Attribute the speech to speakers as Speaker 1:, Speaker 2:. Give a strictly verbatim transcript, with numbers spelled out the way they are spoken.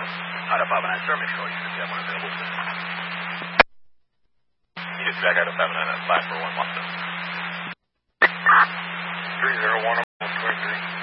Speaker 1: Idaho five nine, sir, make sure you have one available. You just back out of five nine five for one Boston. three zero one.